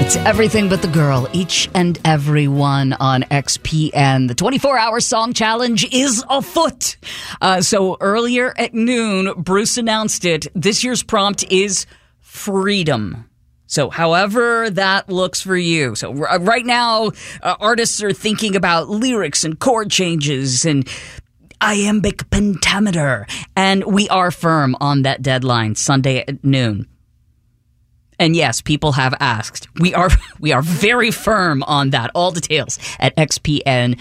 It's everything but the girl, each and every one on XPN. The 24-hour song challenge is afoot. So earlier at noon, Bruce announced it. This year's prompt is freedom. So however that looks for you. So right now, artists are thinking about lyrics and chord changes and iambic pentameter. And we are firm on that deadline, Sunday at noon. And yes, people have asked. We are very firm on that. All details at xpn.org.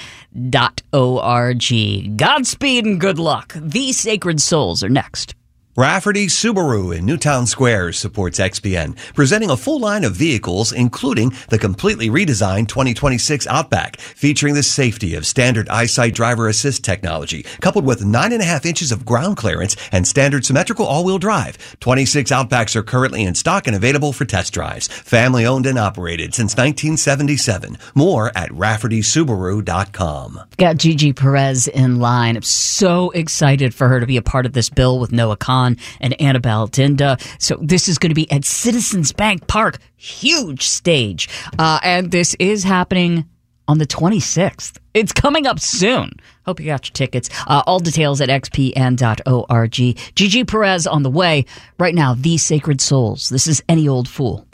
Godspeed and good luck. These Sacred Souls are next. Rafferty Subaru in Newtown Square supports XPN, presenting a full line of vehicles, including the completely redesigned 2026 Outback, featuring the safety of standard EyeSight driver assist technology, coupled with 9.5 inches of ground clearance and standard symmetrical all-wheel drive. 26 Outbacks are currently in stock and available for test drives. Family owned and operated since 1977. More at RaffertySubaru.com. Got Gigi Perez in line. I'm so excited for her to be a part of this bill with Noah Khan and Annabelle Dinda. So this is going to be at Citizens Bank Park. Huge stage. And this is happening on the 26th. It's coming up soon. Hope you got your tickets. All details at xpn.org. Gigi Perez on the way. Right now, These Sacred Souls. This is Any Old Fool.